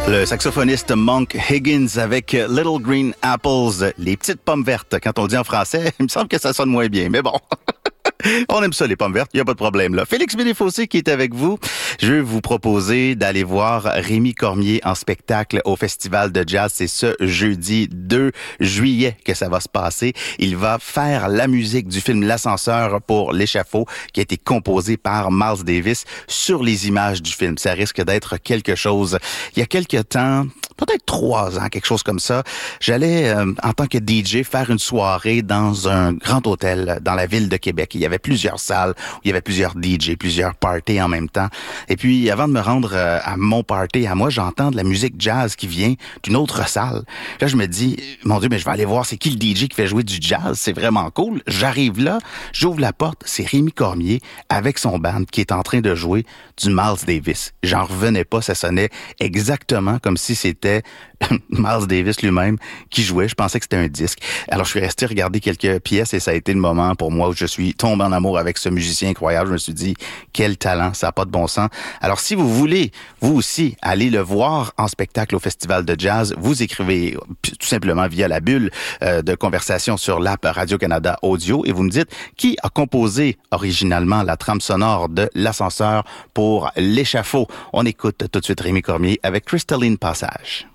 Le saxophoniste Monk Higgins avec Little Green Apples, les petites pommes vertes. Quand on le dit en français, il me semble que ça sonne moins bien, mais bon. On aime ça, les pommes vertes, il n'y a pas de problème là. Félix Ménéfossé qui est avec vous. Je vais vous proposer d'aller voir Rémi Cormier en spectacle au Festival de Jazz. C'est ce jeudi 2 juillet que ça va se passer. Il va faire la musique du film L'Ascenseur pour l'échafaud qui a été composé par Miles Davis sur les images du film. Ça risque d'être quelque chose. Il y a quelque temps, peut-être 3 ans, quelque chose comme ça, j'allais, en tant que DJ, faire une soirée dans un grand hôtel dans la ville de Québec. Il y avait plusieurs salles, où il y avait plusieurs DJ, plusieurs parties en même temps. Et puis, avant de me rendre à mon party, à moi, j'entends de la musique jazz qui vient d'une autre salle. Là, je me dis, mon Dieu, mais je vais aller voir c'est qui le DJ qui fait jouer du jazz. C'est vraiment cool. J'arrive là, j'ouvre la porte, c'est Rémi Cormier avec son band qui est en train de jouer du Miles Davis. J'en revenais pas, ça sonnait exactement comme si c'était Miles Davis lui-même qui jouait. Je pensais que c'était un disque. Alors, je suis resté regarder quelques pièces et ça a été le moment pour moi où je suis tombé en amour avec ce musicien incroyable. Je me suis dit, quel talent, ça n'a pas de bon sens. Alors, si vous voulez, vous aussi, aller le voir en spectacle au Festival de Jazz, vous écrivez tout simplement via la bulle de conversation sur l'app Radio-Canada Audio et vous me dites qui a composé originalement la trame sonore de L'Ascenseur pour l'échafaud. On écoute tout de suite Rémi Cormier avec Crystalline Passage.